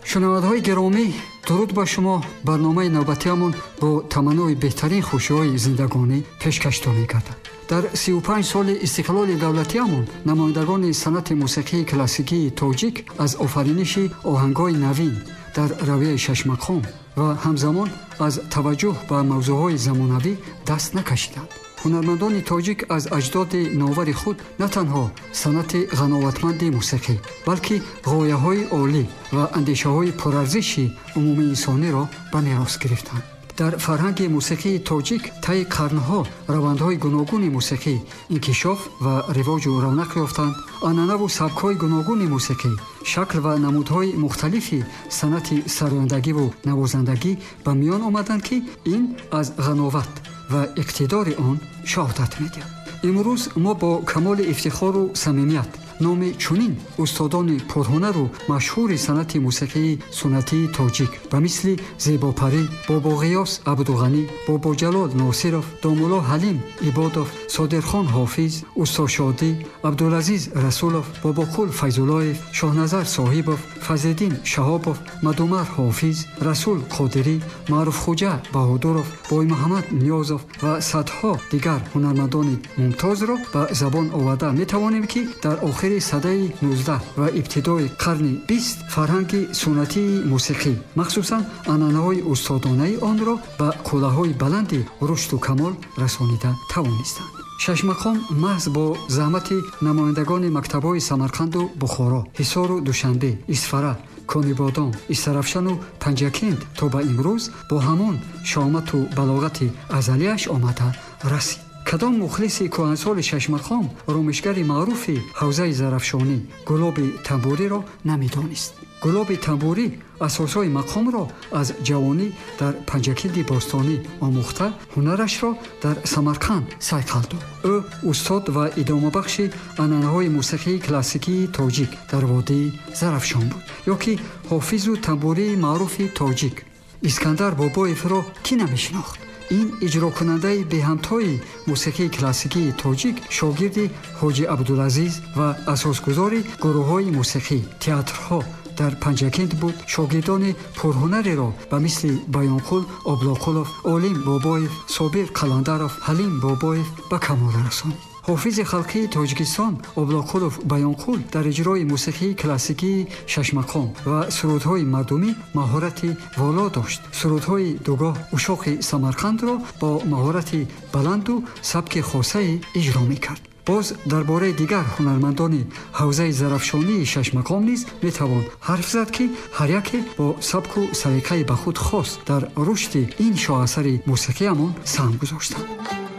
шунавандаҳои гиромӣ, дуруд ба шумо. барномаи навбатиамон бо таманнуи беҳтарин хушиҳои зиндагонӣ пешкашдор мегардад. дар 35 соли истиқлоли давлатиамон намояндагони санъати мусиқии классикии тоҷик аз офариниши оҳангҳои навин дар равияи Шашмақом ва ҳамзамон аз таваҷҷӯҳ ба мавзӯъҳои замонавӣ даст накашиданд. ҳунармандони тоҷик аз аҷдоди новари худ на танҳо санъати ғановатманди мусиқӣ, балки ғояҳои олӣ ва андешаҳои пурарзиши умумии инсониро ба мерос гирифтанд. дар фарҳанги мусиқии тоҷик таи қарнҳо равандҳои гуногуни мусиқӣ инкишоф ва ривоҷу равнақ ёфтанд. анъанаву сабкҳои гуногуни мусиқӣ, шакл ва намудҳои мухталифи санъати сарояндагиву навозандагӣ ба миён омаданд, ки ин аз ғановат ва иқтидори он шаҳодат медиҳад. имрӯз мо бо камоли ифтихору самимият номи чунин устодони пурҳунару машҳури санъати мусиқии суннатии тоҷик ба мисли зебопарӣ, бобо ғиёс абдуғанӣ, бобо ҷалол носиров, домулло ҳалим ибодов, содирхон ҳофиз, устошодӣ, абдулазиз расулов, бобокул файзуллоев, шоҳназар соҳибов, фазлиддин шаҳобов, мадумар ҳофиз, расул қодирӣ, маъруфхӯҷа баҳодуров, боймуҳаммад ниёзов ва садҳо дигар ҳунармандони мумтозро ба забон оварда метавонем, ки дар охири садаи 19 ва ибтидои қарни 20 фарҳанги суннатии мусиқӣ, махсусан анъанаҳои устодонаи онро ба қуллаҳои баланди рушду камол расонида тавонистанд. Шашмақом маҳз бо заҳмати намояндагони мактабҳои Самарқанду Бухоро, Ҳисору Душанбе, Исфара, Конибодон, Истарафшану Панҷакент то ба имрӯз бо ҳамон шаъомату балоғати азалияш омада расид. кадом мухлиси кӯҳансоли Шашмақом ромишгари маъруфи ҳавзаи Зарафшонӣ Гулоби Тамбуриро намедонист. Гулоби Тамбурӣ асосҳои мақомро аз ҷавонӣ дар Панҷакенди бостонӣ омӯхта, ҳунарашро дар Самарқанд сайқал дод. ӯ устод ва идомабахши анъанаҳои мусиқии классикии тоҷик дар водии Зарафшон буд. ё ки ҳофизу тамбурии маъруфи тоҷик Искандар Бобоевро кӣ намешинохт? ин иҷрокунандаи беҳамтои мусиқии классикии тоҷик, шогирди ҳоҷи Абдулазиз ва асосгузори гурӯҳҳои мусиқӣ, театрҳо дар Панҷакент буд. шогирдони пурҳунареро ба мисли Баёнқул Облоқулов, Олим Бобоев, Собир Қаландаров, Ҳалим Бобоев ба камол расонд. ҳофизи халқии Тоҷикистон Облоқулов Баёнқул дар иҷрои мусиқии классикии Шашмақом ва сурудҳои мардумӣ маҳорати воло дошт. сурудҳои дугоҳ ушоқи Самарқандро бо маҳорати баланду сабки хосае иҷро мекард. боз дар бораи дигар ҳунармандони ҳавзаи Зарафшонии Шашмақом низ метавон ҳарф зад, ки ҳар яке бо сабку салиқаи ба худ хос дар рушди ин шоҳасари мусиқиамон саҳм гузоштанд.